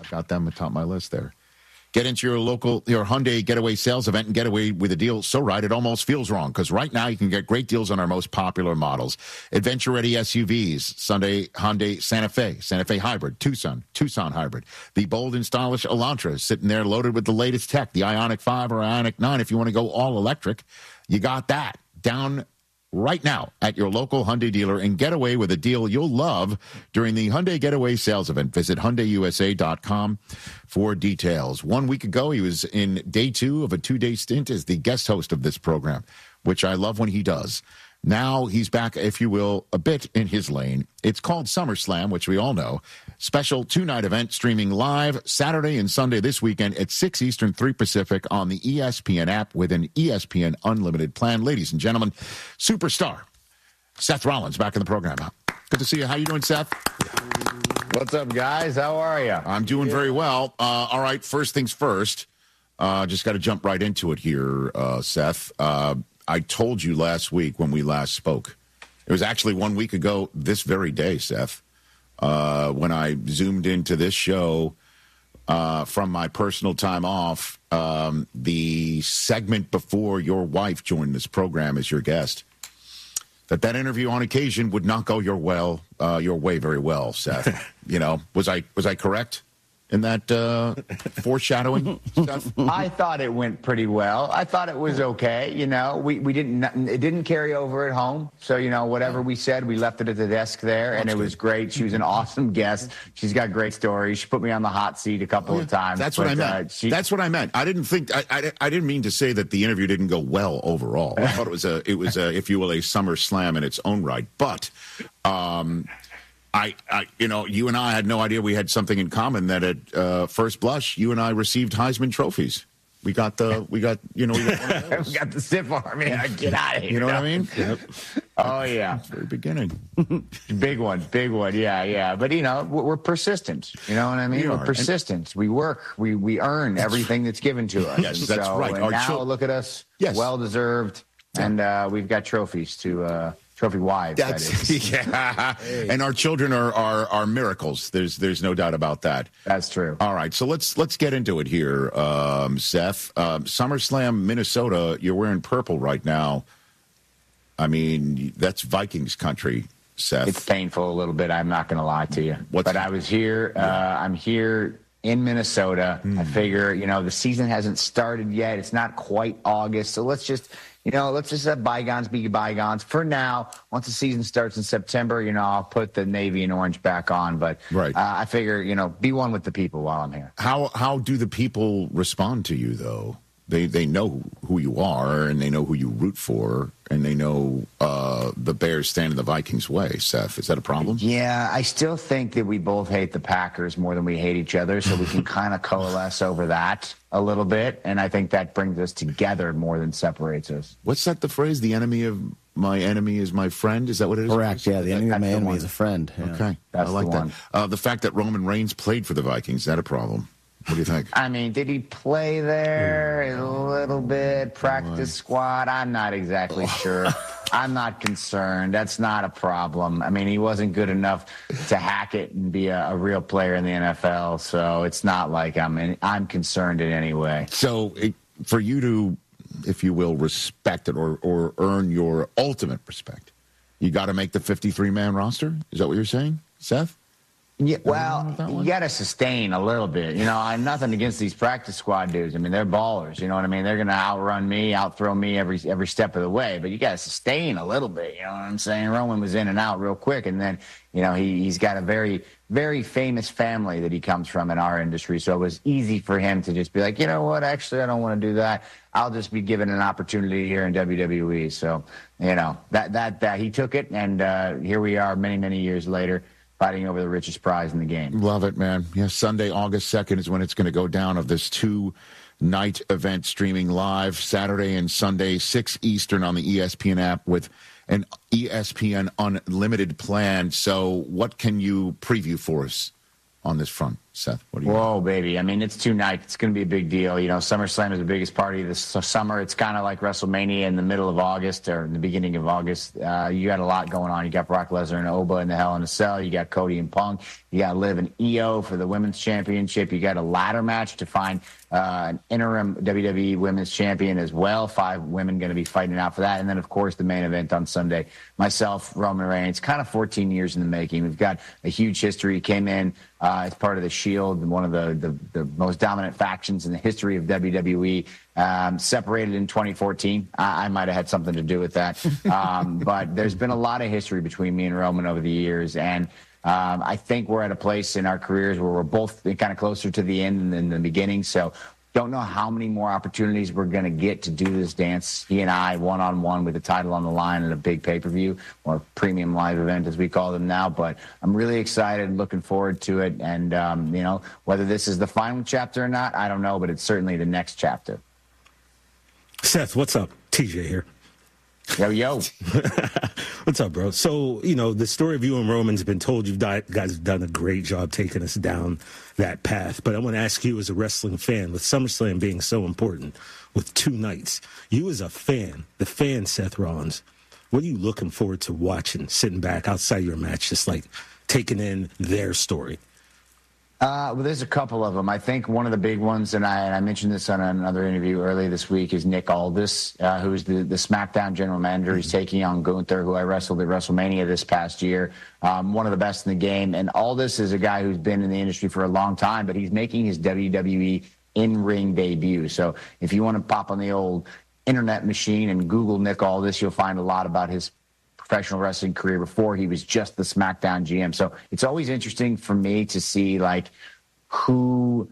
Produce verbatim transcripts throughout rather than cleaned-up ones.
got them atop my list there. Get into your local, your Hyundai Getaway sales event and get away with a deal so right it almost feels wrong. Because right now you can get great deals on our most popular models. Adventure-ready S U Vs, Sunday Hyundai Santa Fe, Santa Fe Hybrid, Tucson, Tucson Hybrid. The bold and stylish Elantra sitting there loaded with the latest tech, the Ioniq five or Ioniq nine. If you want to go all electric, you got that. Down right now at your local Hyundai dealer and get away with a deal you'll love during the Hyundai Getaway sales event. Visit Hyundai U S A dot com for details. One week ago, he was in day two of a two-day stint as the guest host of this program, which I love when he does. Now he's back, if you will, a bit in his lane. It's called SummerSlam, which we all know. Special two-night event streaming live Saturday and Sunday this weekend at six Eastern, three Pacific on the E S P N app with an E S P N Unlimited plan. Ladies and gentlemen, superstar Seth Rollins back in the program. Good to see you. How you doing, Seth? What's up, guys? How are you? I'm doing yeah. very well. Uh, all right, first things first. Uh, just got to jump right into it here, uh, Seth. Uh, I told you last week when we last spoke. It was actually one week ago this very day, Seth, uh, when I zoomed into this show uh, from my personal time off, um, the segment before your wife joined this program as your guest, that that interview on occasion would not go your well, uh, your way very well, Seth. You know, was I was I correct in that uh, foreshadowing stuff? I thought it went pretty well. I thought it was okay. You know, we, we didn't, it didn't carry over at home. So, you know, whatever we said, we left it at the desk there, and it was great. She was an awesome guest. She's got great stories. She put me on the hot seat a couple oh, yeah. of times. That's what but, I meant. Uh, she, That's what I meant. I didn't think, I, I, I didn't mean to say that the interview didn't go well overall. I thought it was a, it was a, if you will, a SummerSlam in its own right. But, um, I, I, you know, you and I had no idea we had something in common, that at uh, first blush, you and I received Heisman trophies. We got the, we got, you know, we got, one of those. we got the stiff arm. Yeah, get out of here. You know what I mean? Yep. Oh, yeah. Very beginning. Big one, big one. Yeah, yeah. But, you know, we're persistent. You know what I mean? We we're persistent. And we work. We we earn everything that's given to us. Yes, that's so, right. And Our now, chil- look at us. Yes. Well-deserved. Yeah. And uh, we've got trophies to... Uh, Trophy wives, That's, that is. Yeah. Hey. And our children are, are are miracles. There's there's no doubt about that. That's true. All right, so let's let's get into it here, um, Seth. Um, SummerSlam, Minnesota. You're wearing purple right now. I mean, that's Vikings country, Seth. It's painful a little bit. I'm not going to lie to you. What's but I was here. Yeah. Uh, I'm here in Minnesota. Mm. I figure, you know, the season hasn't started yet. It's not quite August, so let's just. You know, let's just let bygones be bygones. For now, once the season starts in September, you know, I'll put the navy and orange back on. But right. uh, I figure, you know, be one with the people while I'm here. How how do the people respond to you, though? They they know who you are, and they know who you root for, and they know uh, the Bears stand in the Vikings' way. Seth, is that a problem? Yeah, I still think that we both hate the Packers more than we hate each other, so we can kind of coalesce over that a little bit, and I think that brings us together more than separates us. What's that, the phrase? The enemy of my enemy is my friend? Is that what it is? Correct, yeah. The enemy of my enemy is a friend. Yeah. Okay, that's I like the that. one. Uh, the fact that Roman Reigns played for the Vikings, is that a problem? What do you think? I mean, did he play there a little bit? Practice squad? I'm not exactly sure. I'm not concerned. That's not a problem. I mean, he wasn't good enough to hack it and be a, a real player in the N F L, so it's not like I'm in, I'm concerned in any way. So it, for you to, if you will, respect it or, or earn your ultimate respect, you got to make the fifty-three man roster? Is that what you're saying, Seth? Yeah, well, you got to sustain a little bit. You know, I'm nothing against these practice squad dudes. I mean, they're ballers. You know what I mean? They're going to outrun me, outthrow me every every step of the way. But you got to sustain a little bit. You know what I'm saying? Roman was in and out real quick, and then you know he he's got a very very famous family that he comes from in our industry. So it was easy for him to just be like, you know what? Actually, I don't want to do that. I'll just be given an opportunity here in W W E. So you know that that that he took it, and uh, here we are, many many years later, fighting over the richest prize in the game. Love it, man. Yes, Sunday, August second is when it's going to go down of this two-night event streaming live, Saturday and Sunday, six Eastern on the E S P N app with an E S P N Unlimited plan. So what can you preview for us on this front, Seth? What do you Whoa, think? Baby. I mean, it's two nights. It's going to be a big deal. You know, SummerSlam is the biggest party this summer. It's kind of like WrestleMania in the middle of August or in the beginning of August. Uh, you got a lot going on. You got Brock Lesnar and Oba in the Hell in a Cell. You got Cody and Punk. You got Liv and E O for the Women's Championship. You got a ladder match to find uh, an interim W W E Women's Champion as well. Five women going to be fighting out for that. And then, of course, the main event on Sunday. Myself, Roman Reigns, kind of fourteen years in the making. We've got a huge history. Came in uh, as part of the Shield, one of the, the, the most dominant factions in the history of W W E. Um, separated in twenty fourteen. I, I might have had something to do with that. Um, but there's been a lot of history between me and Roman over the years. And um, I think we're at a place in our careers where we're both kind of closer to the end than the beginning. So don't know how many more opportunities we're going to get to do this dance, he and I, one-on-one with the title on the line at a big pay-per-view or premium live event, as we call them now. But I'm really excited, looking forward to it. And, um, you know, whether this is the final chapter or not, I don't know, but it's certainly the next chapter. Seth, what's up? T J here. Yo, yo. What's up, bro? So, you know, the story of you and Roman's been told. You guys have done a great job taking us down that path. But I want to ask you as a wrestling fan, with SummerSlam being so important, with two nights, you as a fan, the fan Seth Rollins, what are you looking forward to watching, sitting back outside your match, just like taking in their story? Uh, well, there's a couple of them. I think one of the big ones, and I, and I mentioned this on another interview earlier this week, is Nick Aldis, uh, who's the, the SmackDown general manager. He's taking on Gunther, who I wrestled at WrestleMania this past year, um, one of the best in the game. And Aldis is a guy who's been in the industry for a long time, but he's making his W W E in-ring debut. So if you want to pop on the old internet machine and Google Nick Aldis, you'll find a lot about his professional wrestling career before he was just the SmackDown G M. So it's always interesting for me to see like who,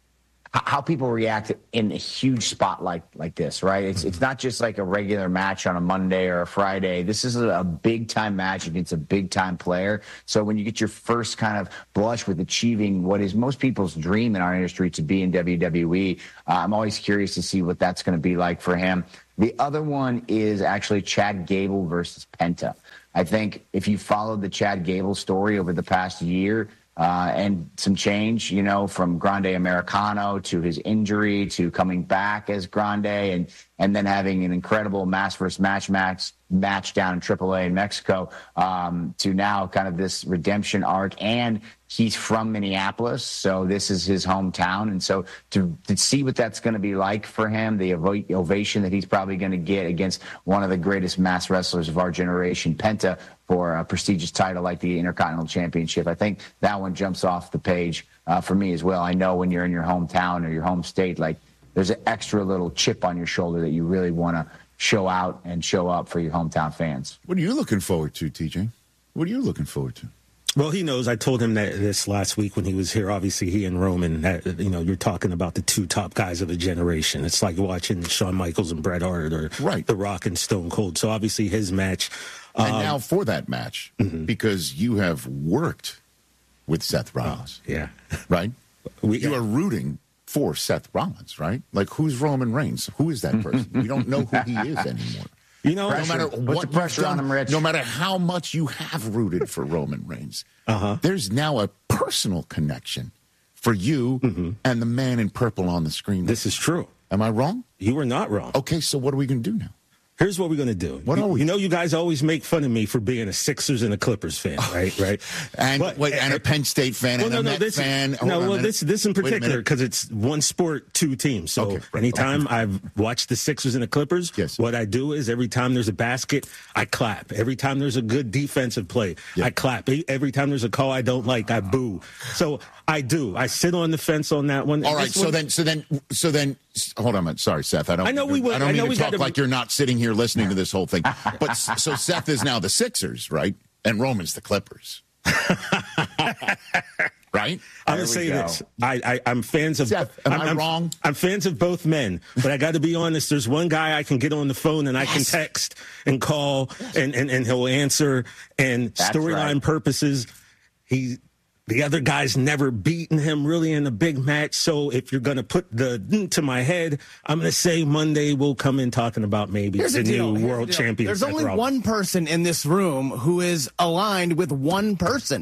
how people react in a huge spotlight like this, right? It's it's not just like a regular match on a Monday or a Friday. This is a, a big time match against a big time player. So when you get your first kind of blush with achieving what is most people's dream in our industry to be in W W E, uh, I'm always curious to see what that's going to be like for him. The other one is actually Chad Gable versus Penta. I think if you followed the Chad Gable story over the past year uh, and some change, you know, from Grande Americano to his injury to coming back as Grande and and then having an incredible mass versus match match match down in triple A in Mexico um, to now kind of this redemption arc. And he's from Minneapolis, so this is his hometown. And so to, to see what that's going to be like for him, the ov- ovation that he's probably going to get against one of the greatest mass wrestlers of our generation, Penta, for a prestigious title like the Intercontinental Championship, I think that one jumps off the page uh, for me as well. I know when you're in your hometown or your home state, like there's an extra little chip on your shoulder that you really want to show out and show up for your hometown fans. What are you looking forward to, T J? What are you looking forward to? Well, he knows. I told him that this last week when he was here. Obviously, he and Roman, that, you know, you're talking about the two top guys of a generation. It's like watching Shawn Michaels and Bret Hart or right. The Rock and Stone Cold. So obviously his match. And um, now for that match, mm-hmm. because you have worked with Seth Rollins. Oh, yeah. Right? We, you yeah. are rooting for Seth Rollins, right? Like, who's Roman Reigns? Who is that person? We don't know who he is anymore. You know, no matter Put what the pressure done, on him, Rich. No matter how much you have rooted for Roman Reigns, uh-huh. there's now a personal connection for you mm-hmm. and the man in purple on the screen. This is true. Am I wrong? You are not wrong. Okay, so what are we going to do now? Here's what we're going to do. What you, are we? You know, you guys always make fun of me for being a Sixers and a Clippers fan, right? Right. and but, wait, and a Penn State fan well, and no, a no, Met this, fan. No, well, this this in particular because it's one sport, two teams. So okay, right, anytime okay. I've watched the Sixers and the Clippers, yes. what I do is every time there's a basket, I clap. Every time there's a good defensive play, yeah. I clap. Every time there's a call I don't like, I boo. So I do. I sit on the fence on that one. All right. So one, then, so then, so then, hold on. Sorry, Seth. I don't. I know we. Would, I don't I know mean we to talk gotta, like you're not sitting here listening to this whole thing. But so Seth is now the Sixers, right? And Roman's the Clippers, right? I'm gonna say go. this. I, I I'm fans of. Seth, am I'm, I I'm, wrong? I'm fans of both men, but I got to be honest. There's one guy I can get on the phone and I yes. can text and call and and, and he'll answer. And storyline right. purposes, he. The other guy's never beaten him really in a big match. So if you're going to put the to my head, I'm going to say Monday we'll come in talking about maybe Here's the, the new Here's world the champion. There's only one person in this room who is aligned with one person.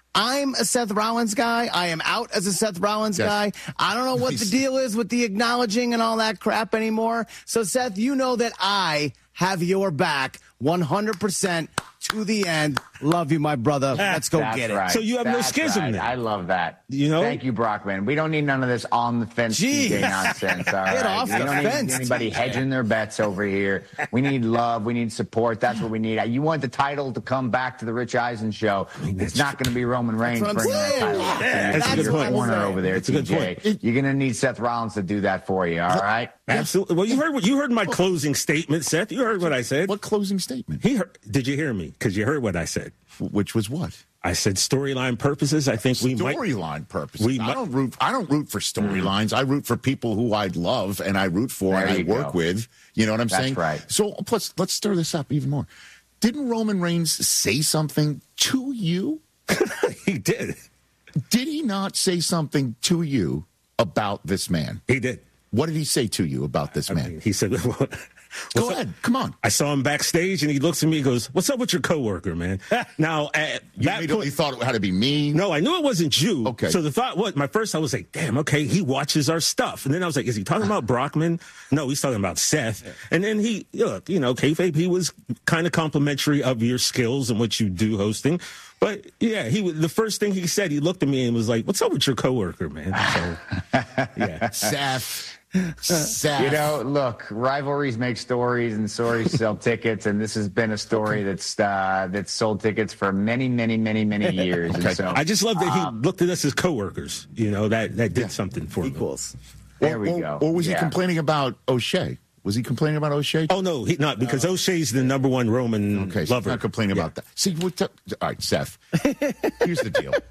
I'm a Seth Rollins guy. I am out as a Seth Rollins yes. guy. I don't know what the deal is with the acknowledging and all that crap anymore. So, Seth, you know that I have your back one hundred percent to the end. Love you, my brother. Let's go That's get it. Right. So you have That's no schism right. then. I love that. You know? Thank you, Brockman. We don't need none of this on the fence T J nonsense. All right. Get off we the don't fence, need anybody T J. hedging their bets over here. We need love. We need support. That's what we need. You want the title to come back to the Rich Eisen show. It's not going to be Roman Reigns bringing the title up yeah, to that's your what corner over there, T J. You're going to need Seth Rollins to do that for you, all right? Absolutely. Well, you heard what you heard my closing statement, Seth. You heard what I said. What closing statement? He heard, did you hear me? Because you heard what I said. Which was what? I said storyline purposes. I think we might storyline purposes. We I might, don't root. I don't root for storylines. Mm-hmm. I root for people who I love and I root for there and I work go. with. You know what I'm That's saying? Right. So let's let's stir this up even more. Didn't Roman Reigns say something to you? He did. Did he not say something to you about this man? He did. What did he say to you about this I man? Mean, he said, well, Go ahead. Come on. I saw him backstage, and he looks at me and goes, what's up with your coworker, man? Now, at you that immediately point, thought it had to be me? No, I knew it wasn't you. Okay. So the thought was, my first I was like, damn, okay, he watches our stuff. And then I was like, is he talking about Brockman? No, he's talking about Seth. And then he, look, you know, kayfabe, he was kind of complimentary of your skills and what you do hosting. But yeah, he the first thing he said, he looked at me and was like, what's up with your coworker, man? So, yeah. Seth. Seth. You know, look, rivalries make stories and stories sell tickets, and this has been a story that's uh, that's sold tickets for many, many, many, many years. Okay. And so, I just love that he um, looked at us as coworkers. You know, that, that did yeah. something for him. Equals. There or, we or, go. Or was yeah. he complaining about O'Shea? Was he complaining about O'Shea? Oh, no, he not because uh, O'Shea's the number one Roman okay, so lover. Not complaining yeah. about that. See, what t- all right, Seth, here's the deal.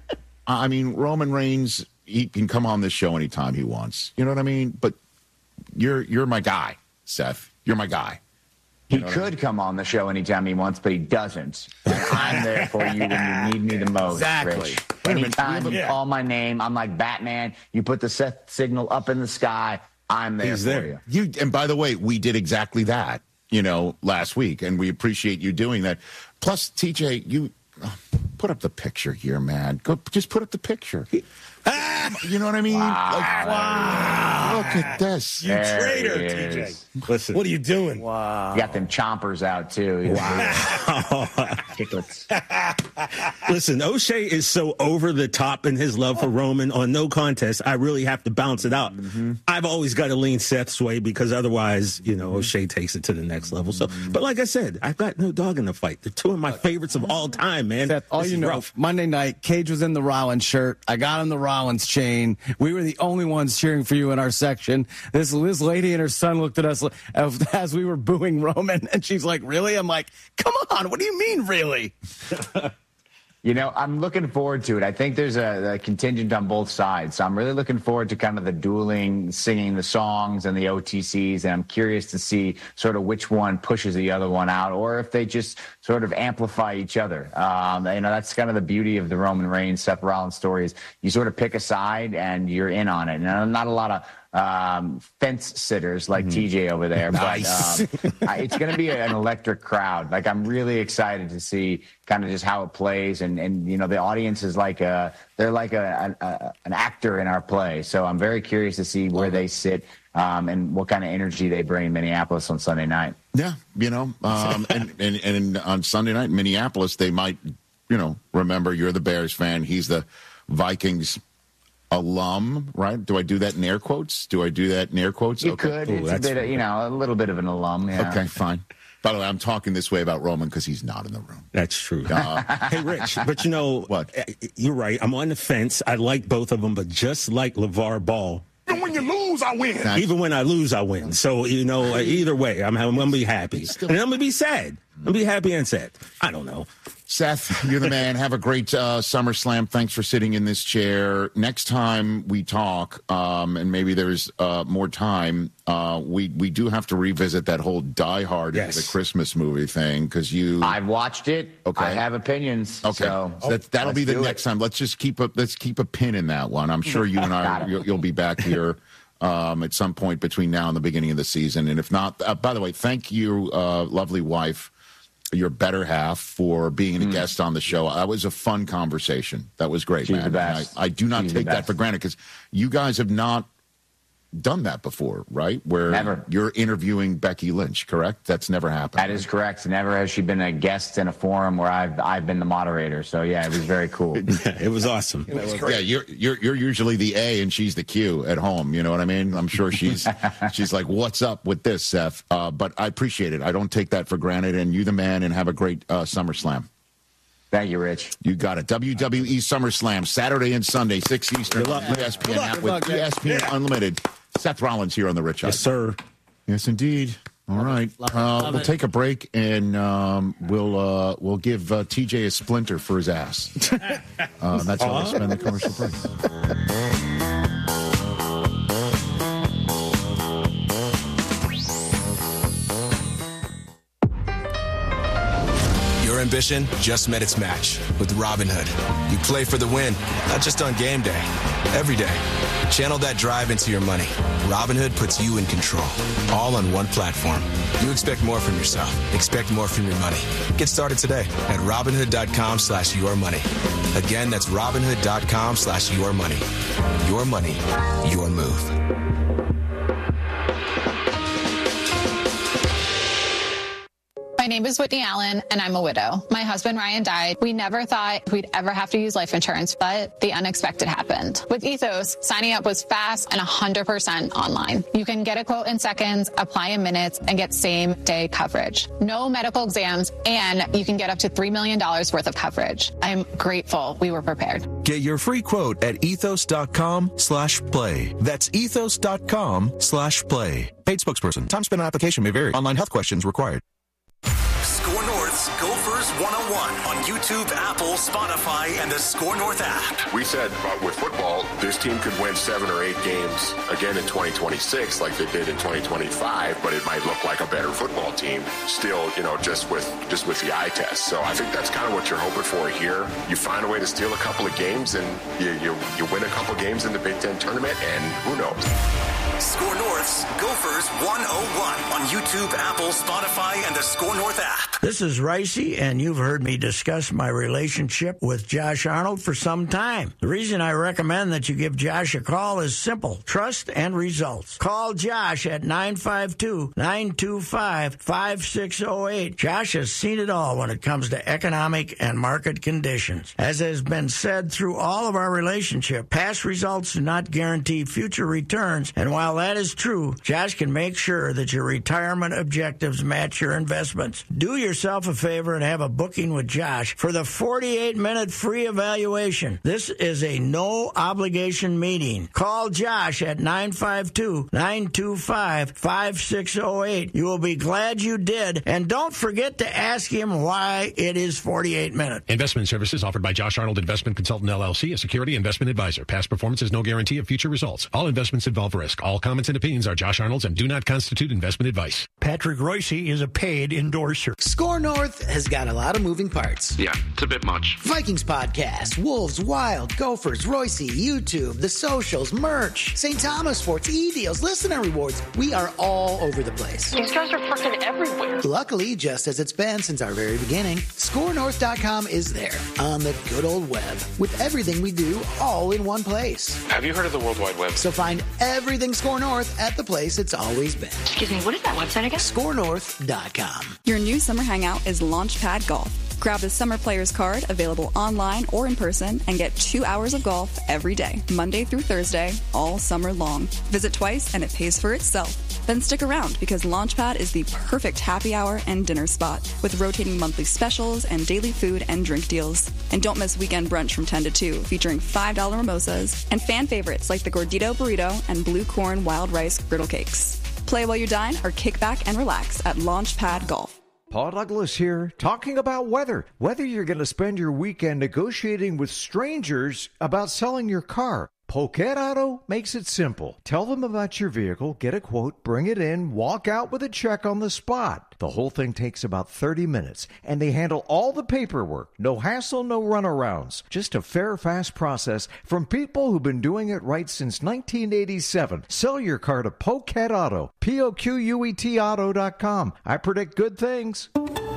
I mean, Roman Reigns, he can come on this show anytime he wants. You know what I mean? But you're you're my guy, Seth. You're my guy. You he could I mean? come on the show anytime he wants, but he doesn't. And I'm there for you when you need me the most, exactly. Rich. Anytime you yeah. call my name, I'm like Batman. You put the Seth signal up in the sky, I'm there He's for there. you. You and by the way, we did exactly that, you know, last week, and we appreciate you doing that. Plus, T J, you oh, put up the picture here, man. Go, just put up the picture. Ah, you know what I mean? Wow. Like, wow. Look at this. You there traitor, T J. Listen. What are you doing? Wow. You got them chompers out, too. Wow. Chicklets. Listen, O'Shea is so over the top in his love for Roman on No Contest, I really have to bounce it out. Mm-hmm. I've always got to lean Seth's way because otherwise, you know, O'Shea takes it to the next level. So, but like I said, I've got no dog in the fight. They're two of my favorites of all time, man. Seth, all this you know, rough. Monday night, Cage was in the Rollins shirt. I got him the Rollins chain. We were the only ones cheering for you in our section. This, this lady and her son looked at us as, as we were booing Roman, and she's like, really? I'm like, come on, what do you mean, really? You know, I'm looking forward to it. I think there's a, a contingent on both sides. So I'm really looking forward to kind of the dueling, singing the songs and the O T Cs. And I'm curious to see sort of which one pushes the other one out or if they just sort of amplify each other. Um, you know, that's kind of the beauty of the Roman Reigns, Seth Rollins story is you sort of pick a side and you're in on it. And not a lot of um, fence sitters like mm-hmm. T J over there. Nice. But um, I, it's going to be an electric crowd. Like, I'm really excited to see kind of just how it plays. And, and you know, the audience is like a, they're like a, a, an actor in our play. So I'm very curious to see where they sit um, and what kind of energy they bring in Minneapolis on Sunday night. Yeah, you know, um, and, and, and on Sunday night in Minneapolis, they might, you know, remember you're the Bears fan. He's the Vikings alum, right? Do I do that in air quotes? Do I do that in air quotes? You okay. could. Ooh, it's a bit, of, you know, a little bit of an alum. Yeah. Okay, fine. By the way, I'm talking this way about Roman because he's not in the room. That's true. Uh, hey, Rich, but you know, what? You're right. I'm on the fence. I like both of them, but just like LeVar Ball, even when you lose, I win. Even when I lose, I win. So, you know, either way, I'm, I'm going to be happy. And I'm going to be sad. I'm going to be happy and sad. I don't know. Seth, you're the man. Have a great uh, SummerSlam. Thanks for sitting in this chair. Next time we talk, um, and maybe there's uh, more time, uh, we, we do have to revisit that whole Die Hard, yes. the Christmas movie thing, because you... I've watched it. Okay. I have opinions. Okay. So, so that, that'll be the next it. time. Let's just keep a, let's keep a pin in that one. I'm sure you and I, you'll, you'll be back here um, at some point between now and the beginning of the season. And if not, uh, by the way, thank you, uh, lovely wife, your better half, for being a mm. guest on the show. That was a fun conversation. That was great, She's man. The best. I, I do not She's take that for granted, because you guys have not done that before, right? Where never. You're interviewing Becky Lynch, correct? That's never happened. That is correct. Never has she been a guest in a forum where I've I've been the moderator. So yeah, it was very cool. It was awesome. It was yeah, you're you're you're usually the A and she's the Q at home. You know what I mean? I'm sure she's she's like, "What's up with this, Seth?" Uh, but I appreciate it. I don't take that for granted. And you, the man, and have a great uh, SummerSlam. Thank you, Rich. You got it. W W E SummerSlam, Saturday and Sunday, six Eastern, on E S P N app with E S P N Unlimited. Seth Rollins here on the Rich Eisen. Yes, sir. Yes, indeed. All love right. It, love uh, love we'll it. take a break, and um, we'll uh, we'll give uh, T J a splinter for his ass. uh, that's how we spend the commercial break. Your ambition just met its match with Robinhood. You play for the win, not just on game day, every day. Channel that drive into your money. Robinhood puts you in control, all on one platform. You expect more from yourself. Expect more from your money. Get started today at Robinhood.com slash your money. Again, that's Robinhood.com slash your money. Your money, your move. My name is Whitney Allen, and I'm a widow. My husband, Ryan, died. We never thought we'd ever have to use life insurance, but the unexpected happened. With Ethos, signing up was fast and one hundred percent online. You can get a quote in seconds, apply in minutes, and get same-day coverage. No medical exams, and you can get up to three million dollars worth of coverage. I'm grateful we were prepared. Get your free quote at ethos.com slash play. That's ethos.com slash play. Paid spokesperson. Time spent on application may vary. Online health questions required. Score North's Gophers one oh one on YouTube, Apple, Spotify, and the Score North app. We said uh, with football, this team could win seven or eight games again in twenty twenty-six like they did in twenty twenty-five, but it might look like a better football team still, you know, just with just with the eye test. So I think that's kind of what you're hoping for here. You find a way to steal a couple of games, and you, you, you win a couple games in the Big Ten tournament, and who knows? Score North's Gophers one oh one on YouTube, Apple, Spotify, and the Score North app. This is Ricey, and you've heard me discuss my relationship with Josh Arnold for some time. The reason I recommend that you give Josh a call is simple: trust and results. Call Josh at nine five two, nine two five, five six zero eight. Josh has seen it all when it comes to economic and market conditions. As has been said through all of our relationship, past results do not guarantee future returns, and while that is true, Josh can make sure that your retirement objectives match your investments. Do yourself a favor and have a booking with Josh for the forty-eight minute free evaluation. This is a no-obligation meeting. Call Josh at nine five two, nine two five, five six zero eight. You will be glad you did, and don't forget to ask him why it is forty-eight minutes. Investment services offered by Josh Arnold Investment Consultant, L L C, a security investment advisor. Past performance is no guarantee of future results. All investments involve risk. All comments and opinions are Josh Arnold's and do not constitute investment advice. Patrick Royce is a paid endorser. Score North has got a lot of moving parts. Yeah, it's a bit much. Vikings podcast, Wolves, Wild, Gophers, Royce, YouTube, the socials, merch, Saint Thomas Sports, e-deals, listener rewards. We are all over the place. These guys are freaking everywhere. Luckily, just as it's been since our very beginning, score north dot com is there on the good old web with everything we do all in one place. Have you heard of the World Wide Web? So find everything Score North at the place it's always been. Excuse me, what is that website again? score north dot com. Your new summer hangout is Launchpad Golf. Grab the Summer Players card, available online or in person, and get two hours of golf every day, Monday through Thursday, all summer long. Visit twice and it pays for itself. Then stick around because Launchpad is the perfect happy hour and dinner spot with rotating monthly specials and daily food and drink deals. And don't miss weekend brunch from ten to two, featuring five dollar mimosas and fan favorites like the Gordito Burrito and Blue Corn Wild Rice Griddle Cakes. Play while you dine or kick back and relax at Launchpad Golf. Paul Douglas here, talking about weather. Whether you're going to spend your weekend negotiating with strangers about selling your car, Poquet Auto makes it simple. Tell them about your vehicle, get a quote, bring it in, walk out with a check on the spot. The whole thing takes about thirty minutes, and they handle all the paperwork. No hassle, no runarounds. Just a fair, fast process from people who've been doing it right since nineteen eighty-seven. Sell your car to Poquet Auto, P O Q U E T auto dot com. I predict good things.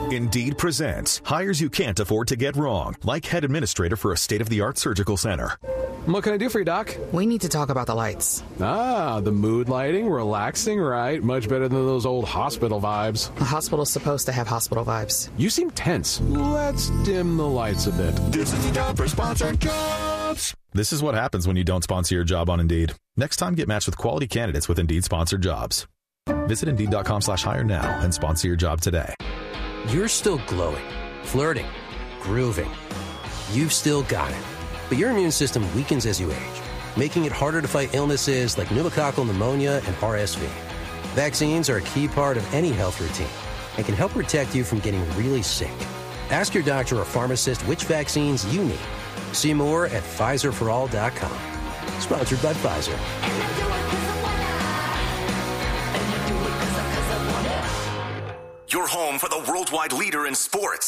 Indeed presents hires you can't afford to get wrong, like head administrator for a state-of-the-art surgical center. What can I do for you, Doc? We need to talk about the lights. Ah, the mood lighting, relaxing, right? Much better than those old hospital vibes. A hospital's supposed to have hospital vibes. You seem tense. Let's dim the lights a bit. This is the time for sponsored jobs. This is what happens when you don't sponsor your job on Indeed. Next time, get matched with quality candidates with Indeed sponsored jobs. Visit Indeed.com slash hire now and sponsor your job today. You're still glowing, flirting, grooving. You've still got it. But your immune system weakens as you age, making it harder to fight illnesses like pneumococcal pneumonia and R S V. Vaccines are a key part of any health routine and can help protect you from getting really sick. Ask your doctor or pharmacist which vaccines you need. See more at Pfizer for all dot com. Sponsored by Pfizer. Your home for the worldwide leader in sports.